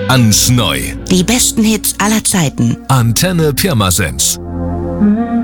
Ganz neu. Die besten Hits aller Zeiten. Antenne Pirmasens.